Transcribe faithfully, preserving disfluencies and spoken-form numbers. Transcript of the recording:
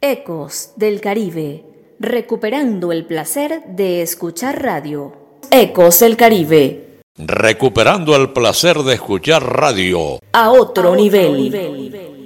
Ecos del Caribe, recuperando el placer de escuchar radio. Ecos del Caribe, recuperando el placer de escuchar radio a otro, a otro nivel. nivel.